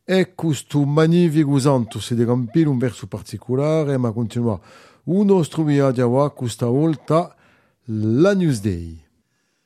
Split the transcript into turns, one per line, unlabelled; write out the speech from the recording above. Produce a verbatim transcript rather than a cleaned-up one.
e questo magnifico santo si deve campire un verso particolare, ma continua un nostro viaggio a questa volta la Newsday.